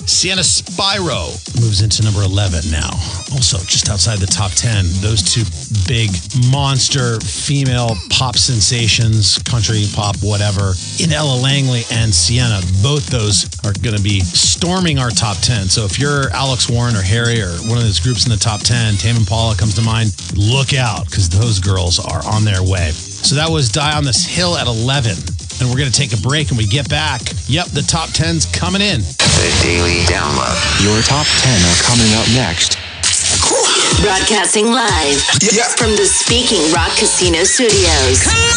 Sienna Spyro moves into number 11 now. Also, just outside the top 10, those two big monster female pop sensations, country, pop, whatever, in Ella Langley and Sienna, both those are going to be storming our top 10. So if you're Alex Warren or Harry or one of those groups in the top 10, Tame Impala comes to mind, look out, because those girls are on their way. So that was Die on This Hill at 11. And we're going to take a break and we get back. Yep, the top 10's coming in. The Daily Download. Your top 10 are coming up next. Broadcasting live from the Speaking Rock Casino Studios.